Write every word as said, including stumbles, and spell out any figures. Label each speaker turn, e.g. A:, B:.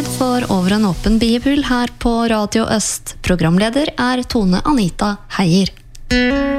A: tid for Over en åpen bibel her på Radio Øst. Programleder er Tone Anita Heier.